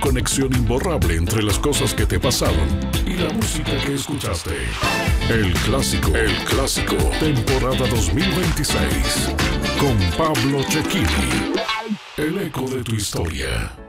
conexión imborrable entre las cosas que te pasaron y la música que escuchaste. El Clásico, temporada 2026, con Pablo Cecchini. El eco de tu historia.